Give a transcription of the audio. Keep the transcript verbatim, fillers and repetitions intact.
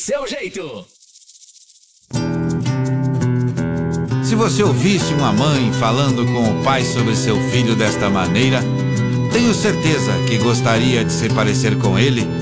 Seu jeito. Se você ouvisse uma mãe falando com o pai sobre seu filho desta maneira, tenho certeza que gostaria de se parecer com ele